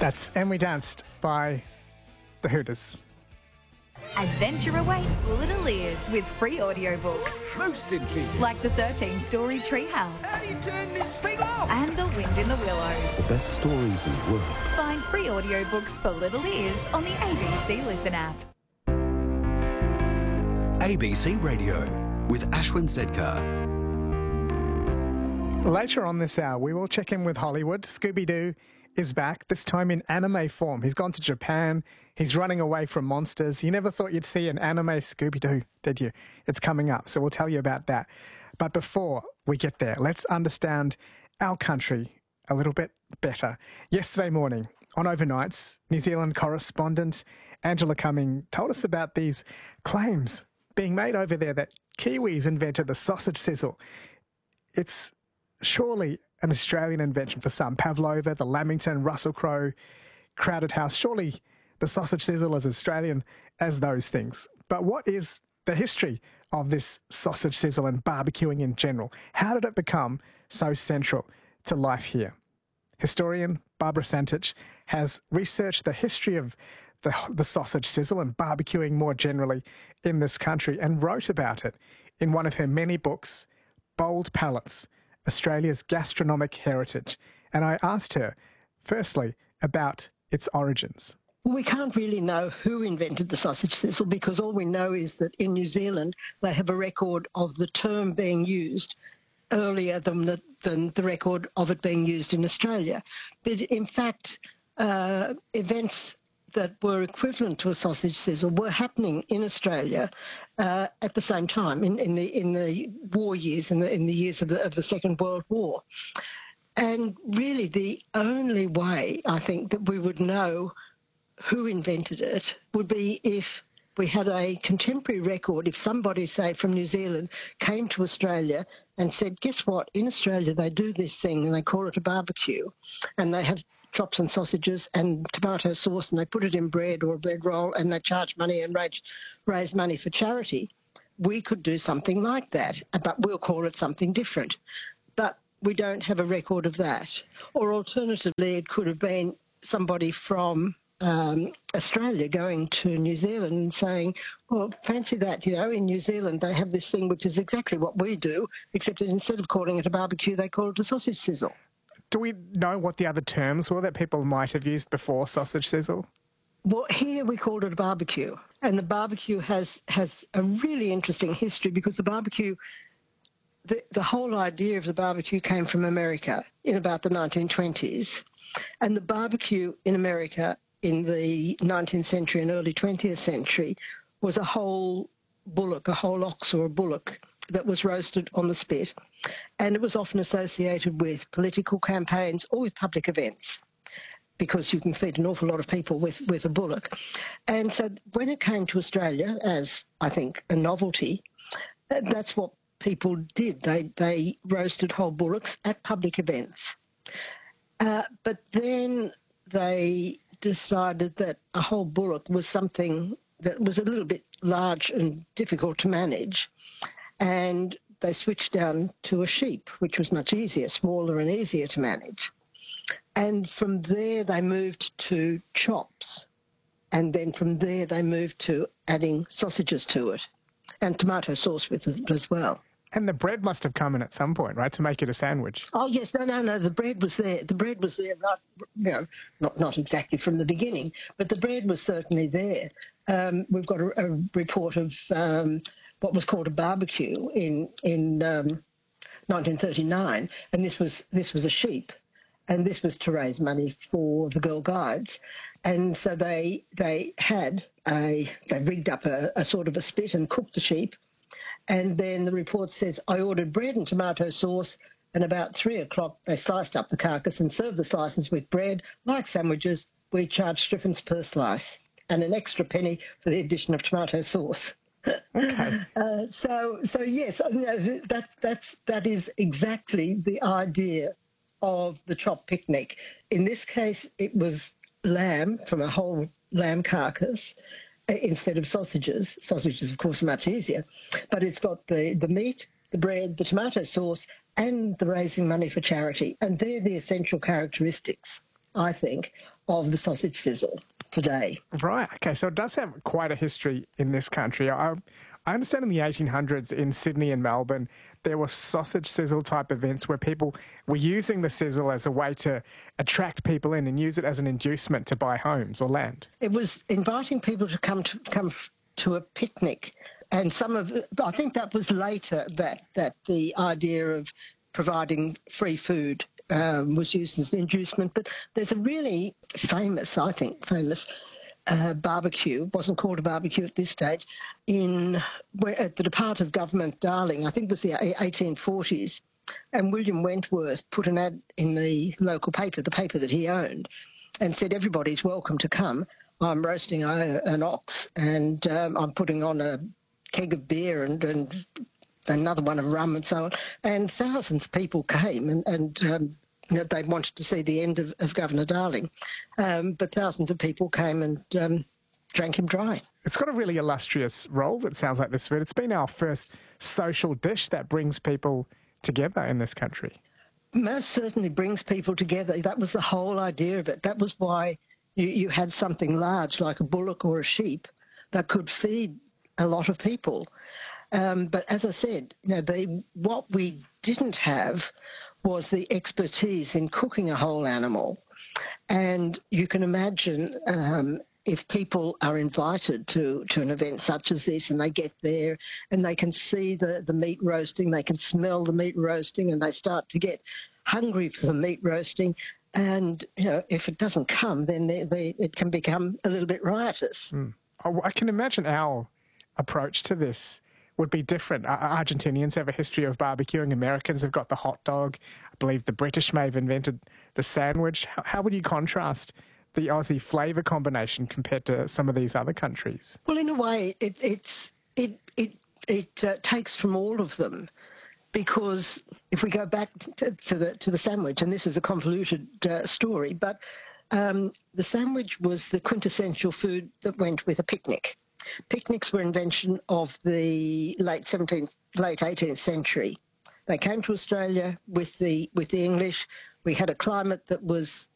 That's And We Danced by the Hooters. Adventure awaits Little Ears with free audiobooks. Most intriguing. Like the 13-story Treehouse. How do you turn this thing off? And The Wind in the Willows. The best stories in the world. Find free audiobooks for Little Ears on the ABC Listen app. ABC Radio with Ashwin Sedkar. Later on this hour, we will check in with Hollywood. Scooby-Doo is back, this time in anime form. He's gone to Japan. He's running away from monsters. You never thought you'd see an anime Scooby-Doo, did you? It's coming up, so we'll tell you about that. But before we get there, let's understand our country a little bit better. Yesterday morning on Overnights, New Zealand correspondent Angela Cumming told us about these claims being made over there that Kiwis invented the sausage sizzle. It's surely an Australian invention for some. Pavlova, the Lamington, Russell Crowe, Crowded House. Surely the sausage sizzle is Australian as those things. But what is the history of this sausage sizzle and barbecuing in general? How did it become so central to life here? Historian Barbara Santich has researched the history of the sausage sizzle and barbecuing more generally in this country and wrote about it in one of her many books, Bold Palates, Australia's Gastronomic Heritage. And I asked her, firstly, about its origins. We can't really know who invented the sausage sizzle because all we know is that in New Zealand they have a record of the term being used earlier than the record of it being used in Australia. But in fact, events that were equivalent to a sausage sizzle were happening in Australia at the same time in the war years, in the years of the Second World War. And really the only way I think that we would know who invented it would be if we had a contemporary record. If somebody, say, from New Zealand came to Australia and said, guess what, in Australia they do this thing and they call it a barbecue, and they have chops and sausages and tomato sauce and they put it in bread or a bread roll and they charge money and raise money for charity. We could do something like that, but we'll call it something different. But we don't have a record of that. Or alternatively, it could have been somebody from Australia going to New Zealand and saying, well, fancy that, in New Zealand they have this thing which is exactly what we do, except that instead of calling it a barbecue, they call it a sausage sizzle. Do we know what the other terms were that people might have used before sausage sizzle? Well, here we called it a barbecue, and the barbecue has a really interesting history because the barbecue, the whole idea of the barbecue came from America in about the 1920s, and the barbecue in America in the 19th century and early 20th century was a whole bullock, a whole ox or a bullock that was roasted on the spit, and it was often associated with political campaigns or with public events because you can feed an awful lot of people with a bullock. And so when it came to Australia as, I think, a novelty, that's what people did. They roasted whole bullocks at public events. But then they decided that a whole bullock was something that was a little bit large and difficult to manage, and they switched down to a sheep, which was much easier, smaller and easier to manage. And from there they moved to chops, and then from there they moved to adding sausages to it and tomato sauce with it as well. And the bread must have come in at some point, right, to make it a sandwich? Oh, yes. No. The bread was there. The bread was there, not exactly from the beginning, but the bread was certainly there. We've got a report of what was called a barbecue in 1939, and this was a sheep, and this was to raise money for the Girl Guides. And so they rigged up a sort of a spit and cooked the sheep. And then the report says, I ordered bread and tomato sauce, and about 3 o'clock they sliced up the carcass and served the slices with bread. Like sandwiches, we charged strippings per slice and an extra penny for the addition of tomato sauce. Okay. So yes, that is exactly the idea of the chop picnic. In this case, it was lamb from a whole lamb carcass, instead of sausages. Sausages, of course, are much easier. But it's got the meat, the bread, the tomato sauce, and the raising money for charity. And they're the essential characteristics I think, of the sausage sizzle today. Right. Okay. So it does have quite a history in this country. I understand in the 1800s in Sydney and Melbourne, there were sausage sizzle type events where people were using the sizzle as a way to attract people in and use it as an inducement to buy homes or land. It was inviting people to come to a picnic. And I think that was later that the idea of providing free food was used as an inducement. But there's a really famous barbecue, it wasn't called a barbecue at this stage, at the Department of Government, Darling, I think it was the 1840s, and William Wentworth put an ad in the local paper, the paper that he owned, and said, everybody's welcome to come. I'm roasting an ox, and I'm putting on a keg of beer and another one of rum and so on. And thousands of people came, and they wanted to see the end of Governor Darling. But thousands of people came and drank him dry. It's got a really illustrious role, it sounds like, this food. It's been our first social dish that brings people together in this country. Most certainly brings people together. That was the whole idea of it. That was why you had something large like a bullock or a sheep that could feed a lot of people. But as I said, what we didn't have was the expertise in cooking a whole animal. And you can imagine if people are invited to an event such as this and they get there and they can see the meat roasting, they can smell the meat roasting, and they start to get hungry for the meat roasting. And, if it doesn't come, then it can become a little bit riotous. I can imagine our approach to this would be different. Argentinians have a history of barbecuing. Americans have got the hot dog. I believe the British may have invented the sandwich. How would you contrast the Aussie flavour combination compared to some of these other countries? Well, in a way, it takes from all of them. Because if we go back to the sandwich, and this is a convoluted story, but the sandwich was the quintessential food that went with a picnic. Picnics were an invention of the late 18th century. They came to Australia with the English. We had a climate that was